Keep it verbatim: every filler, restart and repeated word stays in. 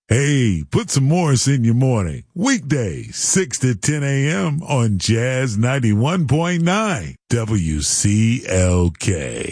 Hey, put some Morris in your morning. Weekdays, six to ten a.m. on Jazz ninety-one point nine W C L K.